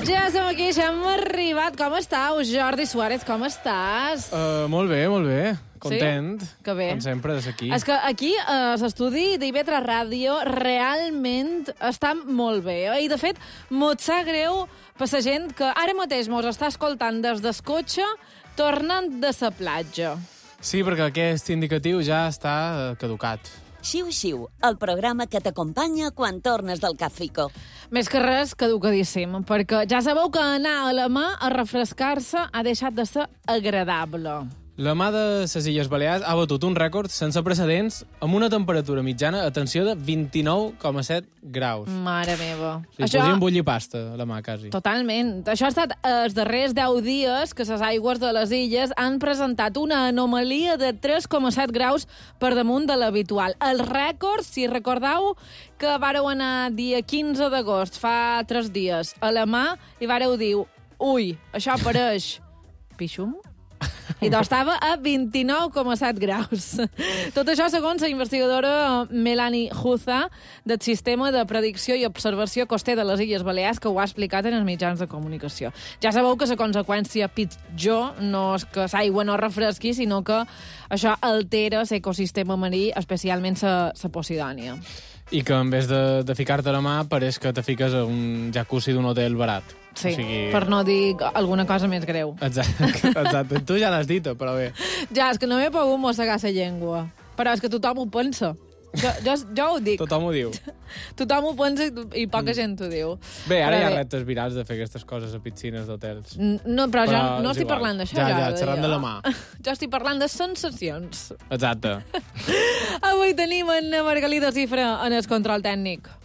Ja som aquí, ja hem arribat. Com estàu, Jordi Suárez, com estàs? Molt bé, molt bé. Content, sí? Que bé. Com sempre, de ser aquí. És que aquí, l'estudi d'IV3 Ràdio, realment està molt bé. I, de fet, mos sap greu per la gent que ara mateix mos està escoltant des del cotxe tornant de la platja. Sí, perquè aquest indicatiu ja està caducat. Xiu-xiu, el programa que t'acompanya quan tornes del Cafico. Més que res, caducadíssim, perquè ja sabeu que anar a la mà a refrescar-se ha deixat de ser agradable. La mà de les Illes Balears ha batut un rècord sense precedents amb una temperatura mitjana, atenció, de 29,7 graus. Mare meva. Podríem bullir pasta a la mà, quasi. Totalment. Això ha estat els darrers 10 dies que les aigües de les illes han presentat una anomalia de 3,7 graus per damunt de l'habitual. El rècord, si recordeu, que vàreu anar dia 15 d'agost, fa 3 dies, a la mà, i vàreu dir, ui, això pareix pixum? I doncs estava a 29,7 graus. Tot això segons la investigadora Melanie Huza del Sistema de Predicció i Observació Coster de les Illes Balears, que ho ha explicat en els mitjans de comunicació. Ja sabeu que la conseqüència pitjor no és que l'aigua no refresqui, sinó que això altera l'ecosistema marí, especialment la Posidònia. I que en vez de ficar-te la mà pareix que te fiques a un jacuzzi d'un hotel barat. Sí, o sigui... per no dir alguna cosa més greu. Exacte. Tu ja l'has dit, però bé. Ja, és que no m'he pogut mossegar la llengua. Però és que tothom ho pensa. Jo ho dic. Tothom ho diu. Tothom ho pensa i poca gent ho diu. Bé, ara hi ha reptes virals de fer aquestes coses a piscines d'hotels. No, però jo no estic parlant d'això. Ja, xerrant de la mà. Jo estic parlant de sensacions. Exacte. Avui tenim en Margalida Cifra en el control tècnic.